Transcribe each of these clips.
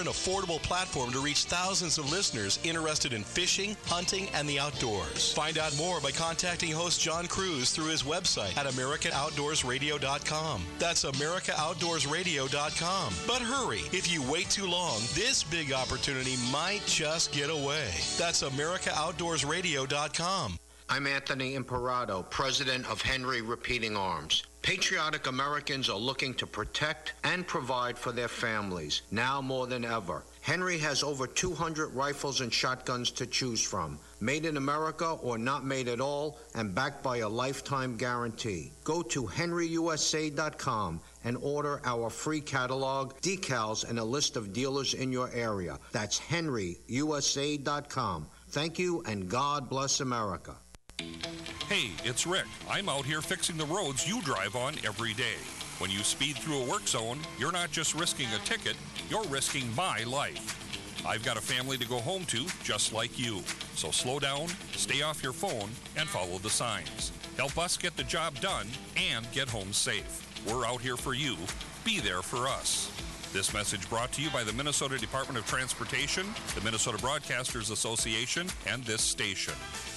an affordable platform to reach thousands of listeners interested in fishing, hunting, and the outdoors. Find out more by contacting host John Cruz through his website at AmericanOutdoorsRadio.com. That's AmericanOutdoorsRadio.com. But hurry, if you wait too long, this big opportunity might just get away. That's AmericanOutdoorsRadio.com. I'm Anthony Imperato, president of Henry Repeating Arms. Patriotic Americans are looking to protect and provide for their families, now more than ever. Henry has over 200 rifles and shotguns to choose from, made in America or not made at all, and backed by a lifetime guarantee. Go to henryusa.com and order our free catalog, decals, and a list of dealers in your area. That's henryusa.com. Thank you, and God bless America. Hey, it's Rick. I'm out here fixing the roads you drive on every day. When you speed through a work zone, you're not just risking a ticket, you're risking my life. I've got a family to go home to, just like you. So slow down, stay off your phone, and follow the signs. Help us get the job done and get home safe. We're out here for you. Be there for us. This message brought to you by the Minnesota Department of Transportation, the Minnesota Broadcasters Association, and this station.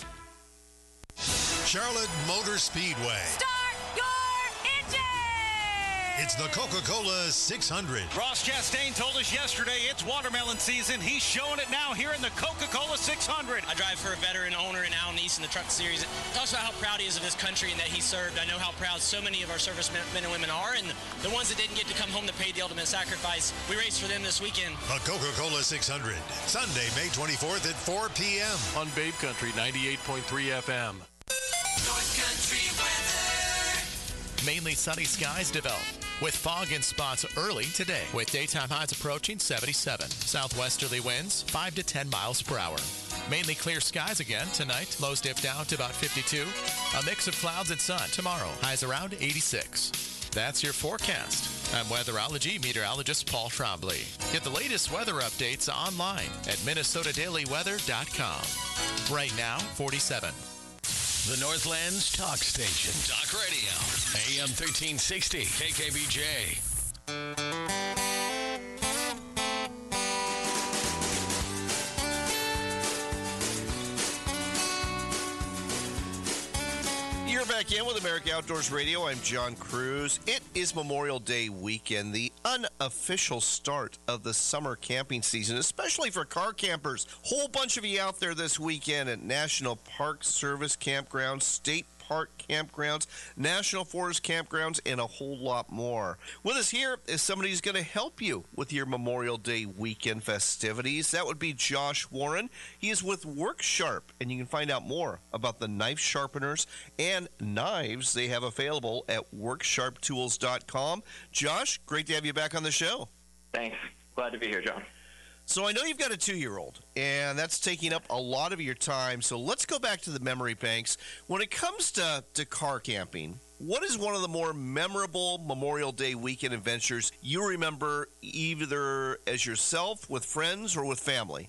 Charlotte Motor Speedway. Start your engine! It's the Coca-Cola 600. Ross Chastain told us yesterday it's watermelon season. He's showing it now here in the Coca-Cola 600. I drive for a veteran owner in Alan East in the Truck Series. Talks about how proud he is of this country and that he served. I know how proud so many of our servicemen and women are, and the ones that didn't get to come home to pay the ultimate sacrifice. We raced for them this weekend. The Coca-Cola 600, Sunday, May 24th at 4 p.m. on Babe Country 98.3 FM. North Country weather. Mainly sunny skies develop with fog in spots early today, with daytime highs approaching 77. Southwesterly winds 5 to 10 miles per hour. Mainly clear skies again tonight. Lows dip down to about 52. A mix of clouds and sun tomorrow. Highs around 86. That's your forecast. I'm weatherology meteorologist Paul Trombley. Get the latest weather updates online at minnesotatailyweather.com. Right now, 47. The Northland's talk station. Talk radio. AM 1360. KKBJ. You're back in with America Outdoors Radio. I'm John Cruz. It is Memorial Day weekend, the unofficial start of the summer camping season, especially for car campers. Whole bunch of you out there this weekend at National Park Service campgrounds, state park campgrounds, National Forest campgrounds, and a whole lot more. With us here is somebody who's going to help you with your Memorial Day weekend festivities. That would be Josh Warren. He is with WorkSharp, and you can find out more about the knife sharpeners and knives they have available at WorkSharpTools.com. Josh, great to have you back on the show. Thanks. Glad to be here, John. So I know you've got a 2-year-old, and that's taking up a lot of your time. So let's go back to the memory banks. When it comes to car camping, what is one of the more memorable Memorial Day weekend adventures you remember, either as yourself, with friends, or with family?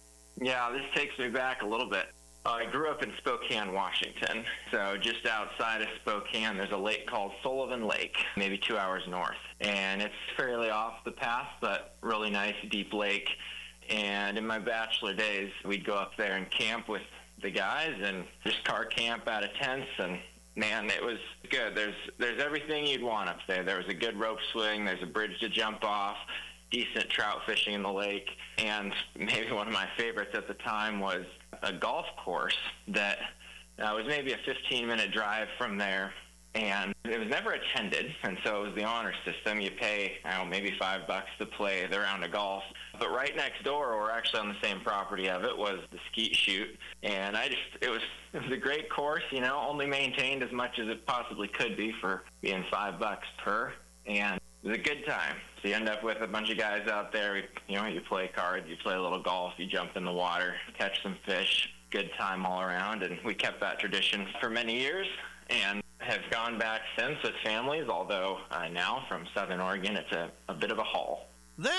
Yeah, this takes me back a little bit. I grew up in Spokane, Washington. So just outside of Spokane, there's a lake called Sullivan Lake, maybe 2 hours north. And it's fairly off the path, but really nice, deep lake. And in my bachelor days, we'd go up there and camp with the guys and just car camp out of tents. And man, it was good. There's everything you'd want up there. There was a good rope swing. There's a bridge to jump off, decent trout fishing in the lake. And maybe one of my favorites at the time was a golf course that was maybe a 15-minute drive from there, and it was never attended, and so it was the honor system. You pay, maybe $5 to play the round of golf. But right next door, or actually on the same property of it, was the skeet shoot, and it was a great course, only maintained as much as it possibly could be for being $5 per, and it was a good time. So you end up with a bunch of guys out there. You play cards, you play a little golf, you jump in the water, catch some fish. Good time all around. And we kept that tradition for many years and have gone back since with families, although now from Southern Oregon, it's a bit of a haul. That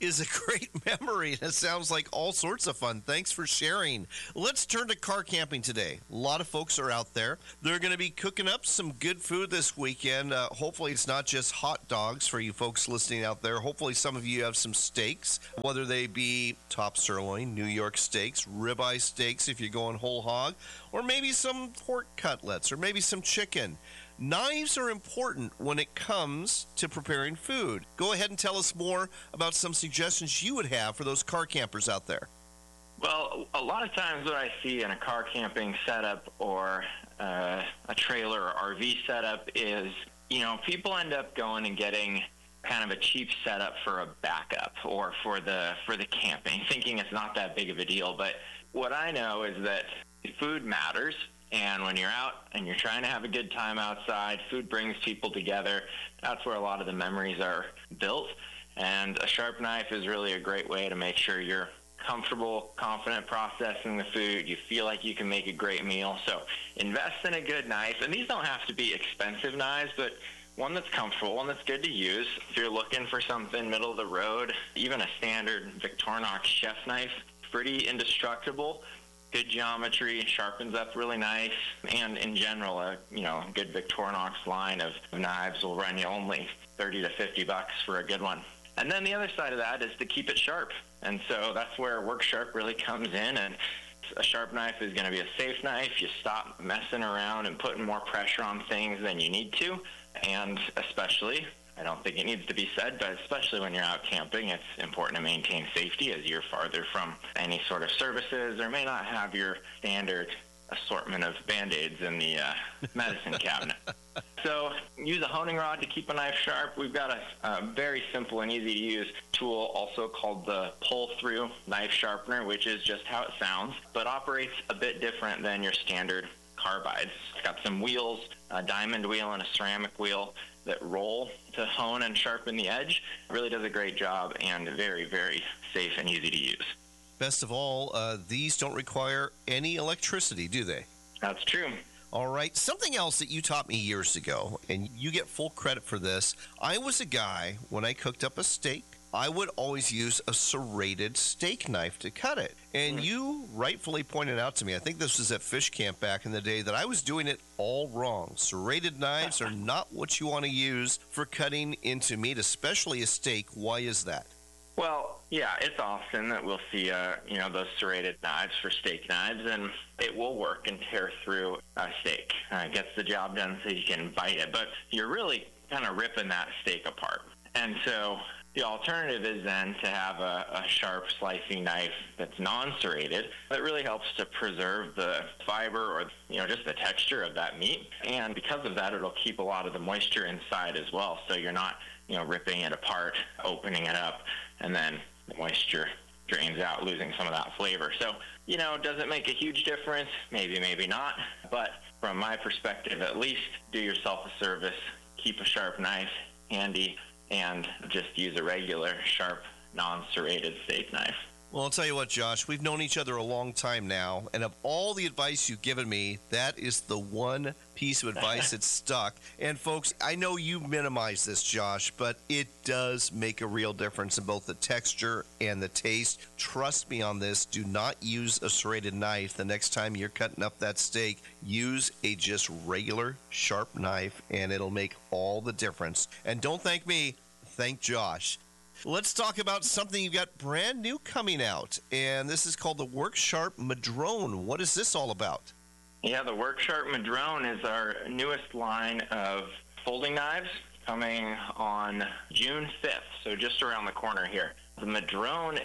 is a great memory. It sounds like all sorts of fun. Thanks for sharing. Let's turn to car camping today. A lot of folks are out there. They're going to be cooking up some good food this weekend. Hopefully it's not just hot dogs for you folks listening out there. Hopefully some of you have some steaks, whether they be top sirloin, New York steaks, ribeye steaks if you're going whole hog, or maybe some pork cutlets, or maybe some chicken. Knives are important when it comes to preparing food. Go ahead and tell us more about some suggestions you would have for those car campers out there. Well, a lot of times what I see in a car camping setup or a trailer or RV setup is, people end up going and getting kind of a cheap setup for a backup or for the camping, thinking it's not that big of a deal. But what I know is that food matters. And when you're out and you're trying to have a good time outside, food brings people together. That's where a lot of the memories are built. And a sharp knife is really a great way to make sure you're comfortable, confident processing the food. You feel like you can make a great meal. So invest in a good knife. And these don't have to be expensive knives, but one that's comfortable, one that's good to use. If you're looking for something middle of the road, even a standard Victorinox chef knife, pretty indestructible. Good geometry, sharpens up really nice, and in general, a good Victorinox line of knives will run you only $30 to $50 for a good one. And then the other side of that is to keep it sharp, and so that's where Work Sharp really comes in. And a sharp knife is going to be a safe knife. You stop messing around and putting more pressure on things than you need to, and especially, I don't think it needs to be said, but especially when you're out camping, it's important to maintain safety as you're farther from any sort of services or may not have your standard assortment of Band-Aids in the medicine cabinet. So use a honing rod to keep a knife sharp. We've got a very simple and easy to use tool also called the pull-through knife sharpener, which is just how it sounds, but operates a bit different than your standard carbides. It's got some wheels, a diamond wheel and a ceramic wheel that roll to hone and sharpen the edge. It really does a great job and very, very safe and easy to use. Best of all, these don't require any electricity, do they? That's true. All right. Something else that you taught me years ago, and you get full credit for this. I was a guy, when I cooked up a steak, I would always use a serrated steak knife to cut it. And you rightfully pointed out to me, I think this was at Fish Camp back in the day, that I was doing it all wrong. Serrated knives are not what you want to use for cutting into meat, especially a steak. Why is that? Well, yeah, it's often that we'll see, those serrated knives for steak knives, and it will work and tear through a steak. It gets the job done so you can bite it, but you're really kind of ripping that steak apart. And so the alternative is then to have a sharp slicing knife that's non-serrated that really helps to preserve the fiber or, just the texture of that meat. And because of that, it'll keep a lot of the moisture inside as well. So you're not, ripping it apart, opening it up, and then the moisture drains out, losing some of that flavor. So, does it make a huge difference? Maybe, maybe not. But from my perspective, at least do yourself a service, keep a sharp knife handy, and just use a regular, sharp, non-serrated steak knife. Well, I'll tell you what, Josh, we've known each other a long time now, and of all the advice you've given me, that is the one piece of advice that's stuck. And folks, I know you minimize this, Josh, but it does make a real difference in both the texture and the taste. Trust me on this. Do not use a serrated knife the next time you're cutting up that steak. Use a just regular, sharp knife, and it'll make all the difference. And don't thank me, thank Josh. Let's talk about something you've got brand new coming out, and this is called the Work Sharp Madrone. What is this all about? Yeah, the Work Sharp Madrone is our newest line of folding knives coming on June 5th, so just around the corner here. The Madrone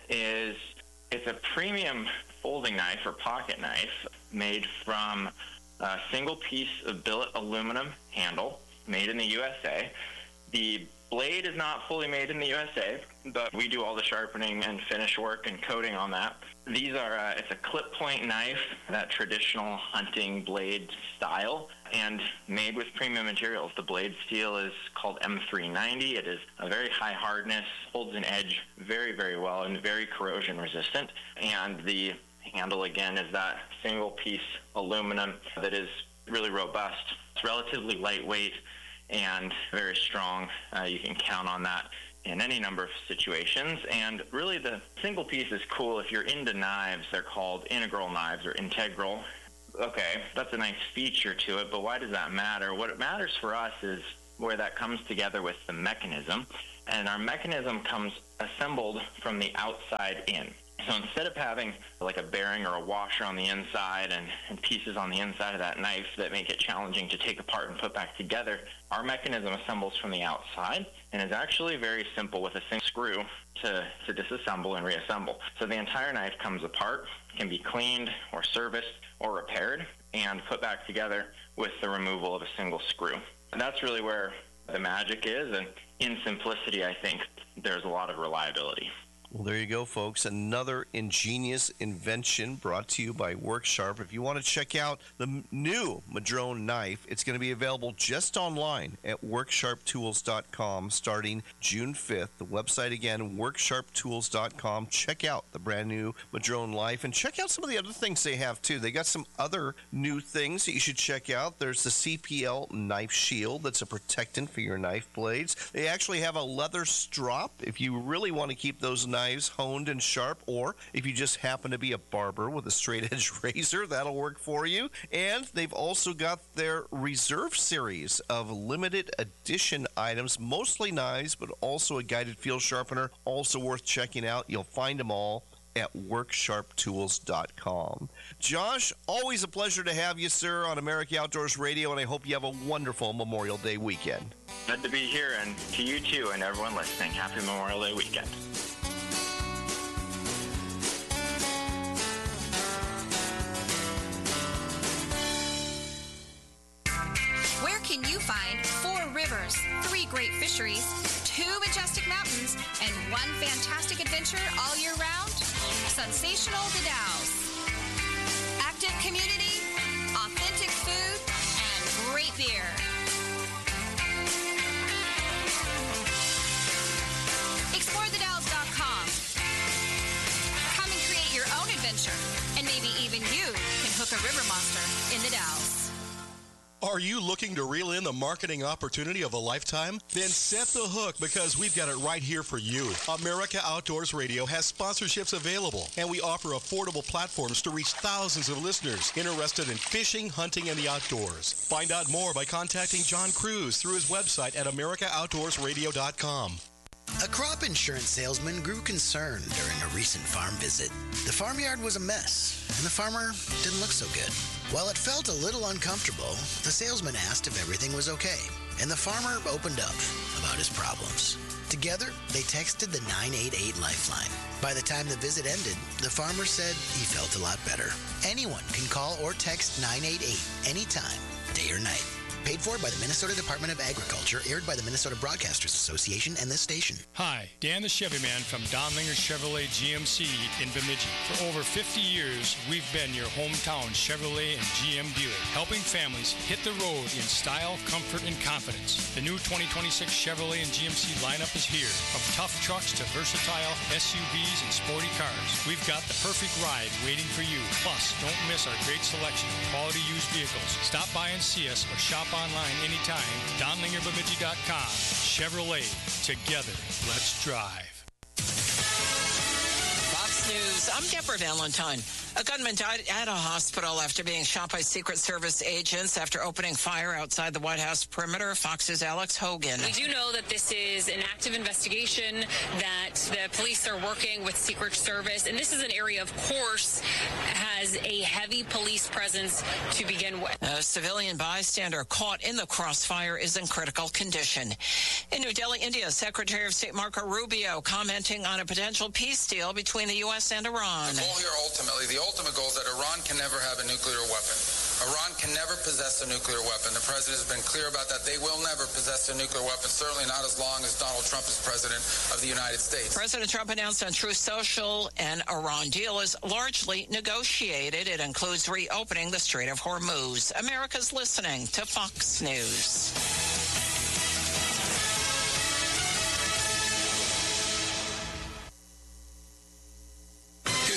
it's a premium folding knife or pocket knife made from a single piece of billet aluminum handle made in the USA. The blade is not fully made in the USA, but we do all the sharpening and finish work and coating on that. These are, it's a clip point knife, that traditional hunting blade style, and made with premium materials. The blade steel is called M390. It is a very high hardness, holds an edge very, very well, and very corrosion resistant. And the handle, again, is that single piece aluminum that is really robust. It's relatively lightweight and very strong. You can count on that in any number of situations. And really the single piece is cool. If you're into knives, they're called integral knives or integral. Okay, that's a nice feature to it, but why does that matter? What matters for us is where that comes together with the mechanism. And our mechanism comes assembled from the outside in. So instead of having like a bearing or a washer on the inside and pieces on the inside of that knife that make it challenging to take apart and put back together, our mechanism assembles from the outside and is actually very simple with a single screw to disassemble and reassemble. So the entire knife comes apart, can be cleaned or serviced or repaired and put back together with the removal of a single screw. And that's really where the magic is, and in simplicity, I think there's a lot of reliability. Well, there you go, folks. Another ingenious invention brought to you by Worksharp. If you want to check out the new Madrone knife, it's going to be available just online at WorksharpTools.com starting June 5th. The website again, WorksharpTools.com. Check out the brand new Madrone knife and check out some of the other things they have, too. They got some other new things that you should check out. There's the CPL knife shield that's a protectant for your knife blades. They actually have a leather strop if you really want to keep those knives honed and sharp, or if you just happen to be a barber with a straight edge razor, that'll work for you. And they've also got their reserve series of limited edition items, mostly knives, but also a guided field sharpener, also worth checking out. You'll find them all at WorksharpTools.com. Josh, always a pleasure to have you, sir, on America Outdoors Radio, and I hope you have a wonderful Memorial Day weekend. Good to be here, and to you too, and everyone listening, happy Memorial Day weekend. Where can you find 4 rivers, 3 great fisheries, 2 majestic mountains, and 1 fantastic adventure all year round? Sensational Dedaos. Active community, authentic food, and great beer. ExploreTheDalles.com. Come and create your own adventure, and maybe even you can hook a river monster in the Dalles. Are you looking to reel in the marketing opportunity of a lifetime? Then set the hook, because we've got it right here for you. America Outdoors Radio has sponsorships available, and we offer affordable platforms to reach thousands of listeners interested in fishing, hunting, and the outdoors. Find out more by contacting John Cruz through his website at AmericaOutdoorsRadio.com. A crop insurance salesman grew concerned during a recent farm visit. The farmyard was a mess, and the farmer didn't look so good. While it felt a little uncomfortable, the salesman asked if everything was okay, and the farmer opened up about his problems. Together, they texted the 988 Lifeline. By the time the visit ended, the farmer said he felt a lot better. Anyone can call or text 988 anytime, day or night. Paid for by the Minnesota Department of Agriculture, aired by the Minnesota Broadcasters Association and this station. Hi, Dan the Chevy Man from Donlinger Chevrolet GMC in Bemidji. For over 50 years, we've been your hometown Chevrolet and GM dealer, helping families hit the road in style, comfort, and confidence. The new 2026 Chevrolet and GMC lineup is here. From tough trucks to versatile SUVs and sporty cars, we've got the perfect ride waiting for you. Plus, don't miss our great selection of quality used vehicles. Stop by and see us or shop online anytime. DonlingerBemidji.com. Chevrolet. Together, let's drive. Fox News. I'm Deborah Valentine. A gunman died at a hospital after being shot by Secret Service agents after opening fire outside the White House perimeter. Fox's Alex Hogan. We do know that this is an active investigation, that the police are working with Secret Service, and this is an area, of course, has a heavy police presence to begin with. A civilian bystander caught in the crossfire is in critical condition. In New Delhi, India, Secretary of State Marco Rubio commenting on a potential peace deal between the U.S. and Iran. The goal here the ultimate goal is that Iran can never have a nuclear weapon. Iran can never possess a nuclear weapon. The president has been clear about that. They will never possess a nuclear weapon, certainly not as long as Donald Trump is president of the United States. President Trump announced on Truth Social an Iran deal is largely negotiated. It includes reopening the Strait of Hormuz. America's listening to Fox News.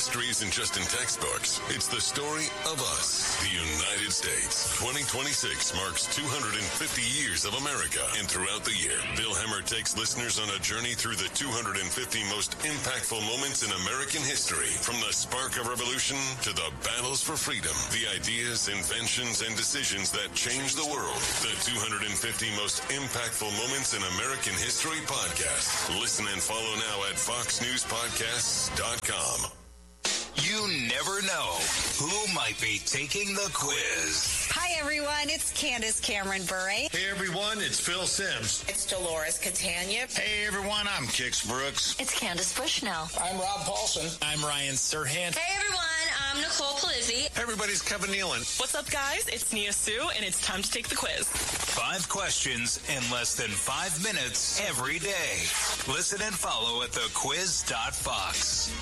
History isn't just in textbooks. It's the story of us, the United States. 2026 marks 250 years of America, and throughout the year, Bill Hemmer takes listeners on a journey through the 250 most impactful moments in American history, from the spark of revolution to the battles for freedom, the ideas, inventions, and decisions that changed the world. The 250 most impactful moments in American history podcast. Listen and follow now at foxnewspodcasts.com. You never know who might be taking the quiz. Hi, everyone. It's Candace Cameron Bure. Hey, everyone. It's Phil Sims. It's Dolores Catania. Hey, everyone. I'm Kix Brooks. It's Candace Bushnell. I'm Rob Paulson. I'm Ryan Serhant. Hey, everyone. I'm Nicole Palizzi. Everybody's Kevin Nealon. What's up, guys? It's Nia Sue, and it's time to take the quiz. 5 questions in less than 5 minutes every day. Listen and follow at thequiz.fox.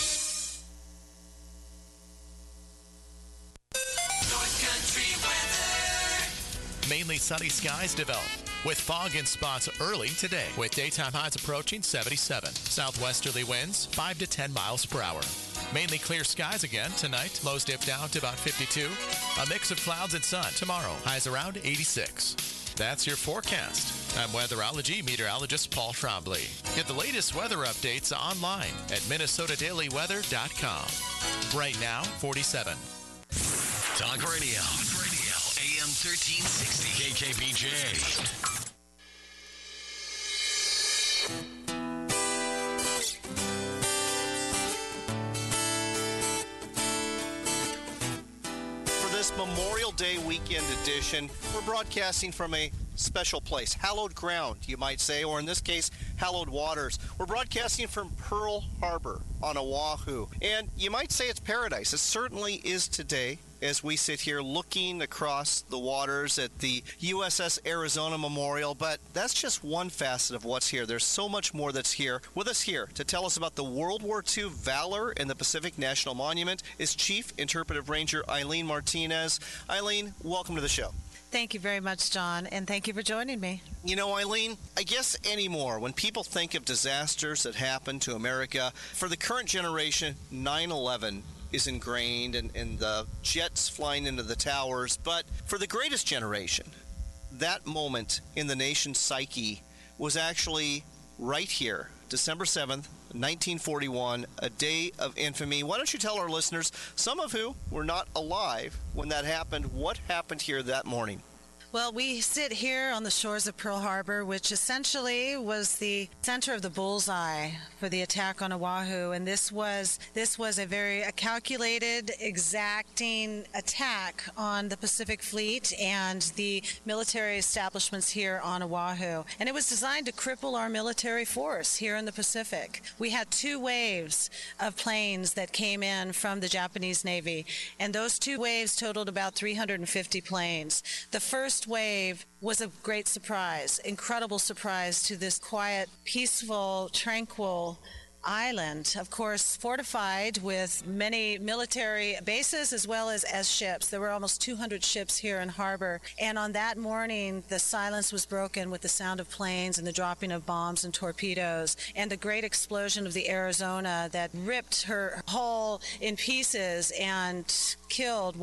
Mainly sunny skies develop with fog in spots early today, with daytime highs approaching 77. Southwesterly winds 5 to 10 miles per hour. Mainly clear skies again tonight. Lows dip down to about 52. A mix of clouds and sun tomorrow. Highs around 86. That's your forecast. I'm weatherology meteorologist Paul Trombley. Get the latest weather updates online at minnesotadailyweather.com. Right now, 47. Talk Radio. AM 1360 KKBJ. For this Memorial Day weekend edition, we're broadcasting from a special place, hallowed ground, you might say, or in this case, hallowed waters. We're broadcasting from Pearl Harbor on Oahu, and you might say it's paradise. It certainly is today, as we sit here looking across the waters at the USS Arizona Memorial, but that's just one facet of what's here. There's so much more that's here. With us here to tell us about the World War II valor in the Pacific National Monument is Chief Interpretive Ranger Eileen Martinez. Eileen, welcome to the show. Thank you very much, John, and thank you for joining me. You know, Eileen, I guess anymore, when people think of disasters that happen to America, for the current generation, 9/11 is ingrained and the jets flying into the towers. But for the greatest generation, that moment in the nation's psyche was actually right here, December 7th, 1941, a day of infamy. Why don't you tell our listeners, some of who were not alive when that happened, what happened here that morning? Well, we sit here on the shores of Pearl Harbor, which essentially was the center of the bullseye for the attack on Oahu, and this was a very calculated, exacting attack on the Pacific Fleet and the military establishments here on Oahu. And it was designed to cripple our military force here in the Pacific. We had 2 waves of planes that came in from the Japanese Navy, and those 2 waves totaled about 350 planes. The first wave was a great surprise, incredible surprise to this quiet, peaceful, tranquil island, of course, fortified with many military bases as well as ships. There were almost 200 ships here in harbor. And on that morning, the silence was broken with the sound of planes and the dropping of bombs and torpedoes and the great explosion of the Arizona that ripped her hull in pieces and killed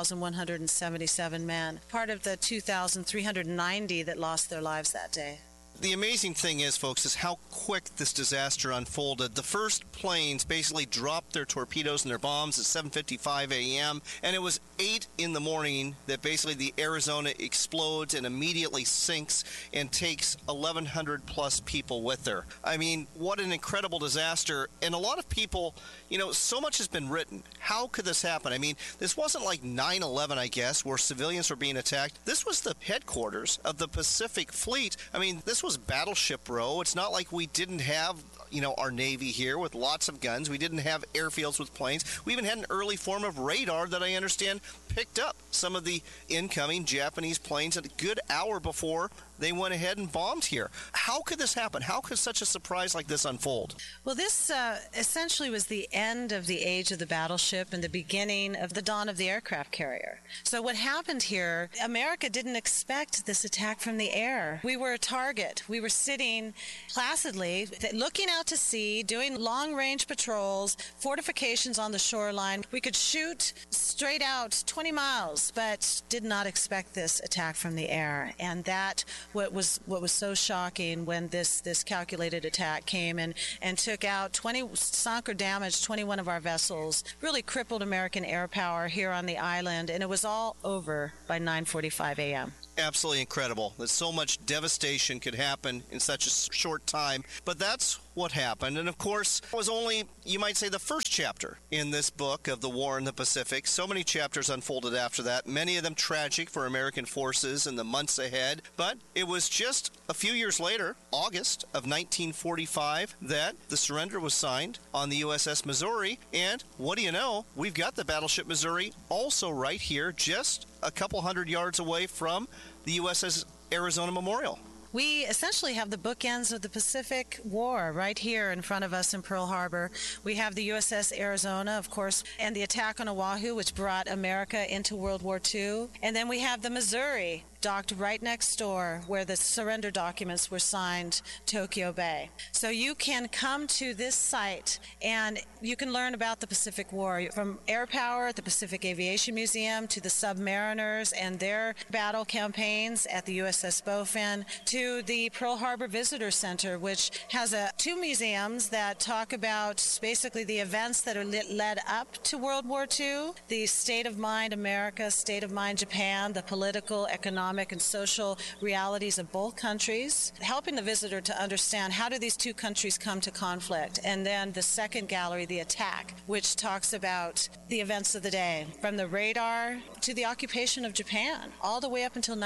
1,177 men, part of the 2,390 that lost their lives that day. The amazing thing is, folks, is how quick this disaster unfolded. The first planes basically dropped their torpedoes and their bombs at 7:55 a.m., and it was 8 in the morning that basically the Arizona explodes and immediately sinks and takes 1,100 plus people with her. I mean, what an incredible disaster. And a lot of people, you know, so much has been written. How could this happen? I mean, this wasn't like 9/11, I guess, where civilians were being attacked. This was the headquarters of the Pacific Fleet. I mean, this was Battleship Row. It's not like we didn't have, you know, our Navy here with lots of guns. We didn't have airfields with planes. We even had an early form of radar that I understand picked up some of the incoming Japanese planes at a good hour before they went ahead and bombed here. How could this happen? How could such a surprise like this unfold? Well, this essentially was the end of the age of the battleship and the beginning of the dawn of the aircraft carrier. So what happened here, America didn't expect this attack from the air. We were a target. We were sitting placidly, looking out out to sea doing long-range patrols, fortifications on the shoreline. We could shoot straight out 20 miles, but did not expect this attack from the air. And that what was so shocking when this calculated attack came and took out sunk or damaged 21 of our vessels, really crippled American air power here on the island, and it was all over by 9:45 a.m. Absolutely incredible that so much devastation could happen in such a short time. But that's what happened. And of course, it was only, you might say, the first chapter in this book of the war in the Pacific. So many chapters unfolded after that, many of them tragic for American forces in the months ahead. But it was just a few years later, August of 1945, that the surrender was signed on the USS Missouri. And what do you know? We've got the battleship Missouri also right here, just a couple hundred yards away from the USS Arizona Memorial. We essentially have the bookends of the Pacific War right here in front of us in Pearl Harbor. We have the USS Arizona, of course, and the attack on Oahu, which brought America into World War II. And then we have the Missouri, docked right next door where the surrender documents were signed, Tokyo Bay. So you can come to this site and you can learn about the Pacific War, from air power at the Pacific Aviation Museum to the submariners and their battle campaigns at the USS Bowfin, to the Pearl Harbor Visitor Center, which has two museums that talk about basically the events that are led up to World War II, the state of mind America, state of mind Japan, the political, economic, and social realities of both countries, helping the visitor to understand how do these two countries come to conflict. And then the second gallery, The Attack, which talks about the events of the day, from the radar to the occupation of Japan, all the way up until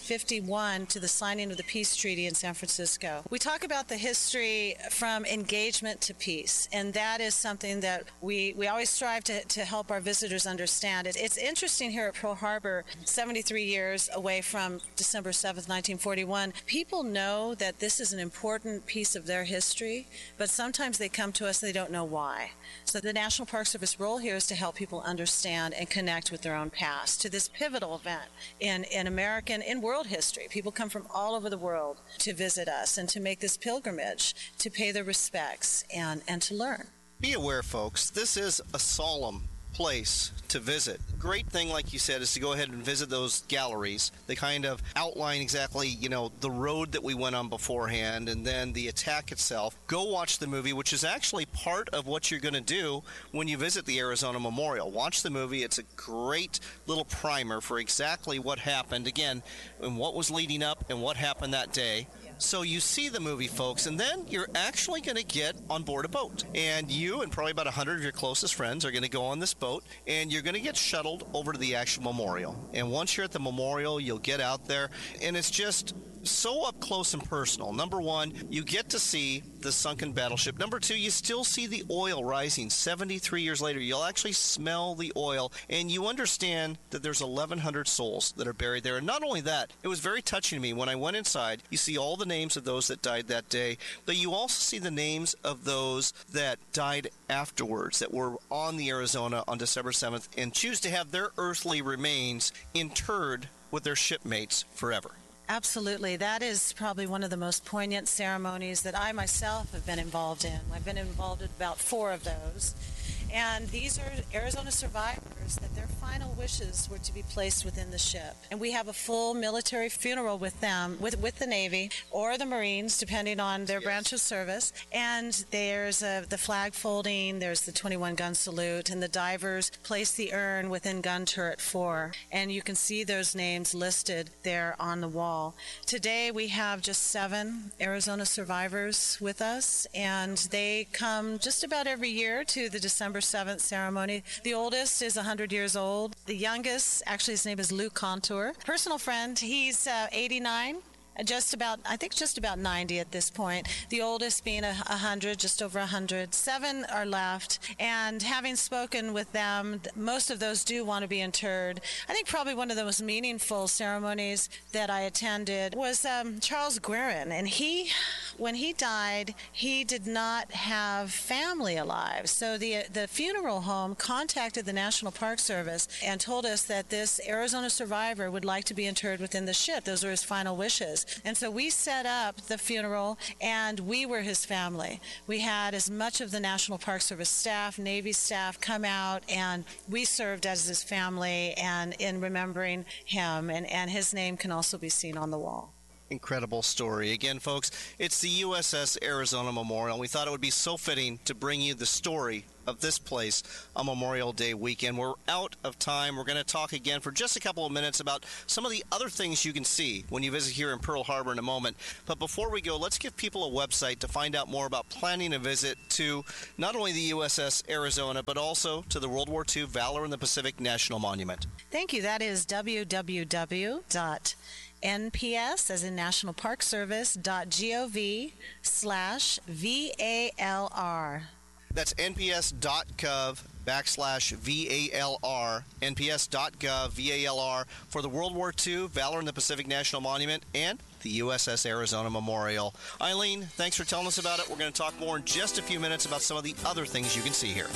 1951 to the signing of the Peace Treaty in San Francisco. We talk about the history from engagement to peace, and that is something that we always strive to help our visitors understand. It's interesting here at Pearl Harbor, 73 years away from December 7th, 1941. People know that this is an important piece of their history, but sometimes they come to us and they don't know why. So the National Park Service role here is to help people understand and connect with their own past to this pivotal event in American, in world history. People come from all over the world to visit us and to make this pilgrimage, to pay their respects and to learn. Be aware, folks, this is a solemn place to visit. Great thing, like you said, is to go ahead and visit those galleries. They kind of outline exactly, the road that we went on beforehand, and then the attack itself. Go watch the movie, which is actually part of what you're going to do when you visit the Arizona Memorial. Watch the movie. It's a great little primer for exactly what happened, again, and what was leading up and what happened that day. So you see the movie, folks, and then you're actually going to get on board a boat. And you and probably about 100 of your closest friends are going to go on this boat, and you're going to get shuttled over to the actual memorial. And once you're at the memorial, you'll get out there, and it's just so up close and personal. Number one, you get to see the sunken battleship. Number two, you still see the oil rising 73 years later. You'll actually smell the oil, and you understand that there's 1,100 souls that are buried there. And not only that, it was very touching to me. When I went inside, you see all the names of those that died that day, but you also see the names of those that died afterwards, that were on the Arizona on December 7th and choose to have their earthly remains interred with their shipmates forever. Absolutely. That is probably one of the most poignant ceremonies that I myself have been involved in. I've been involved in about 4 of those. And these are Arizona survivors that their final wishes were to be placed within the ship. And we have a full military funeral with them, with the Navy or the Marines, depending on their branch of service. And there's the flag folding, there's the 21-gun salute, and the divers place the urn within gun turret 4. And you can see those names listed there on the wall. Today we have just 7 Arizona survivors with us, and they come just about every year to the December 7th ceremony. The oldest is 100 years old. The youngest, actually his name is Lou Contour. Personal friend, he's 89. Just about 90 at this point. The oldest being 100, just over 100. 7 are left, and having spoken with them, most of those do want to be interred. I think probably one of the most meaningful ceremonies that I attended was Charles Guerin, and he when he died, he did not have family alive. So the funeral home contacted the National Park Service and told us that this Arizona survivor would like to be interred within the ship. Those were his final wishes. And so we set up the funeral, and we were his family. We had as much of the National Park Service staff, Navy staff come out, and we served as his family and in remembering him, and his name can also be seen on the wall. Incredible story. Again, folks, it's the USS Arizona Memorial. We thought it would be so fitting to bring you the story of this place on Memorial Day weekend. We're out of time. We're going to talk again for just a couple of minutes about some of the other things you can see when you visit here in Pearl Harbor in a moment. But before we go, let's give people a website to find out more about planning a visit to not only the USS Arizona, but also to the World War II Valor in the Pacific National Monument. Thank you. That is www.NPS, as in National Park Service.gov/VALR. That's nps.gov/VALR, nps.gov VALR for the World War II Valor in the Pacific National Monument and the USS Arizona Memorial. Eileen, thanks for telling us about it. We're going to talk more in just a few minutes about some of the other things you can see here.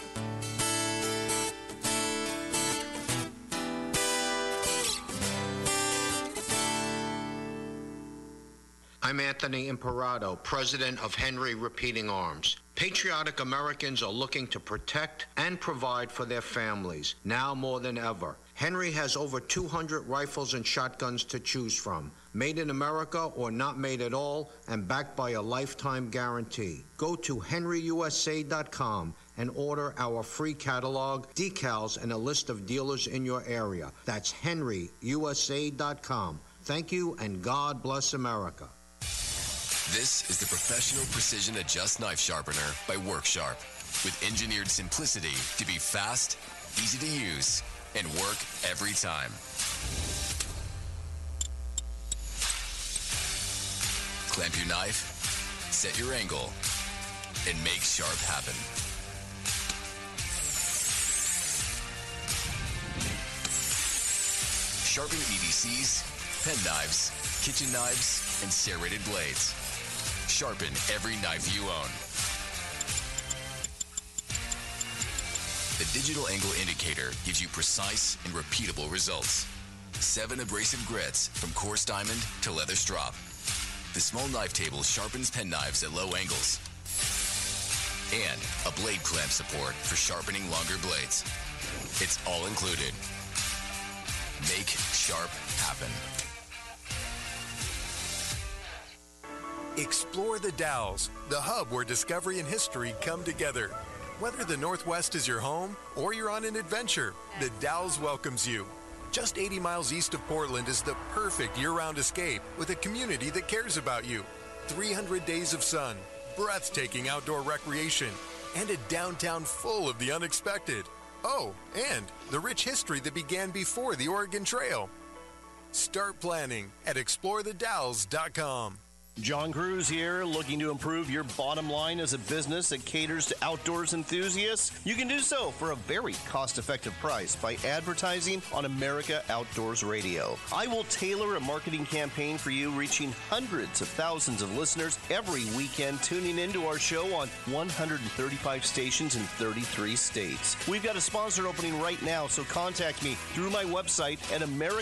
I'm Anthony Imperato, president of Henry Repeating Arms. Patriotic Americans are looking to protect and provide for their families, now more than ever. Henry has over 200 rifles and shotguns to choose from, made in America or not made at all, and backed by a lifetime guarantee. Go to henryusa.com and order our free catalog, decals, and a list of dealers in your area. That's henryusa.com. Thank you, and God bless America. This is the professional precision adjust knife sharpener by WorkSharp, with engineered simplicity to be fast, easy to use, and work every time. Clamp your knife, set your angle, and make sharp happen. Sharpen EDCs, pen knives, kitchen knives, and serrated blades. Sharpen every knife you own. The digital angle indicator gives you precise and repeatable results. 7 abrasive grits from coarse diamond to leather strop. The small knife table sharpens pen knives at low angles. And a blade clamp support for sharpening longer blades. It's all included. Make sharp happen. Explore the Dalles, the hub where discovery and history come together. Whether the Northwest is your home or you're on an adventure, the Dalles welcomes you. Just 80 miles east of Portland is the perfect year-round escape with a community that cares about you. 300 days of sun, breathtaking outdoor recreation, and a downtown full of the unexpected. Oh, and the rich history that began before the Oregon Trail. Start planning at explorethedalles.com. John Cruz here, looking to improve your bottom line as a business that caters to outdoors enthusiasts? You can do so for a very cost-effective price by advertising on America Outdoors Radio. I will tailor a marketing campaign for you, reaching hundreds of thousands of listeners every weekend, tuning into our show on 135 stations in 33 states. We've got a sponsor opening right now, so contact me through my website at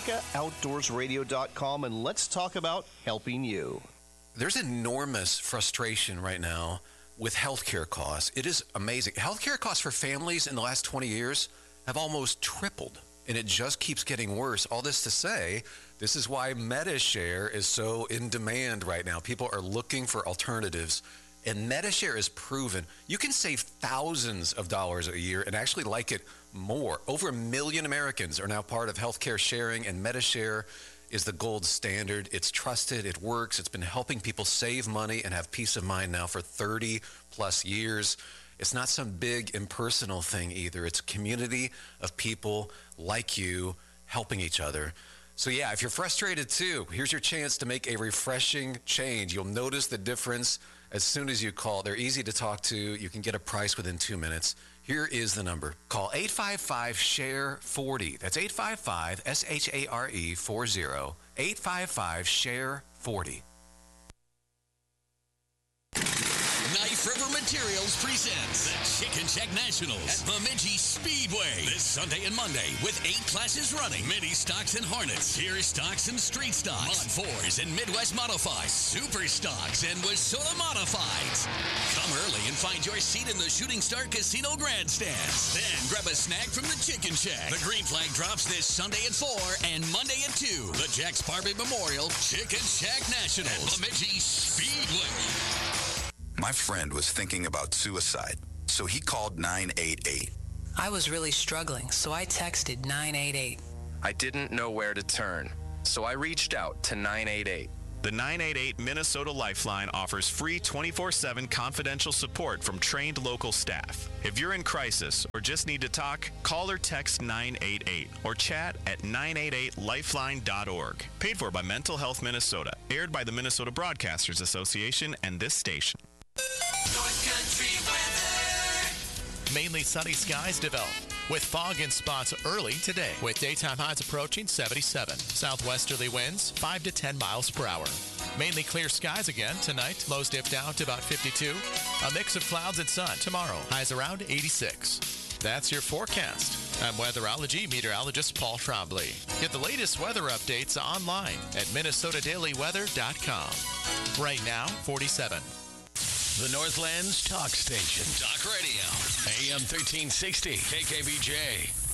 AmericaOutdoorsRadio.com, and let's talk about helping you. There's enormous frustration right now with healthcare costs. It is amazing. Healthcare costs for families in the last 20 years have almost tripled, and it just keeps getting worse. All this to say, this is why MediShare is so in demand right now. People are looking for alternatives, and MediShare is proven. You can save thousands of dollars a year and actually like it more. Over 1 million Americans are now part of healthcare sharing, and MediShare is the gold standard. It's trusted, it works, it's been helping people save money and have peace of mind now for 30 plus years. It's not some big impersonal thing either. It's a community of people like you helping each other. So yeah, if you're frustrated too, here's your chance to make a refreshing change. You'll notice the difference as soon as you call. They're easy to talk to. You can get a price within 2 minutes. Here is the number. Call 855-SHARE-40. That's 855-SHARE-40. 855-SHARE-40. Knife River Materials presents the Chicken Shack Nationals at Bemidji Speedway this Sunday and Monday with 8 classes running. Mini stocks and harness, tier stocks and street stocks, Mod 4s and Midwest Modifieds, Super Stocks and Wissota Modifieds. Come early and find your seat in the Shooting Star Casino grandstands. Then grab a snack from the Chicken Shack. The green flag drops this Sunday at 4 and Monday at 2. The Jack Sparby Memorial Chicken Shack Nationals at Bemidji Speedway. My friend was thinking about suicide, so he called 988. I was really struggling, so I texted 988. I didn't know where to turn, so I reached out to 988. The 988 Minnesota Lifeline offers free 24/7 confidential support from trained local staff. If you're in crisis or just need to talk, call or text 988 or chat at 988lifeline.org. Paid for by Mental Health Minnesota. Aired by the Minnesota Broadcasters Association and this station. North Country weather. Mainly sunny skies develop with fog in spots early today with daytime highs approaching 77. Southwesterly winds 5 to 10 miles per hour. Mainly clear skies again tonight. Lows dip down to about 52. A mix of clouds and sun tomorrow. Highs around 86. That's your forecast. I'm weatherology meteorologist Paul Trombley. Get the latest weather updates online at minnesotadailyweather.com. Right now, 47. The Northland's talk station. Talk Radio. AM 1360. KKBJ.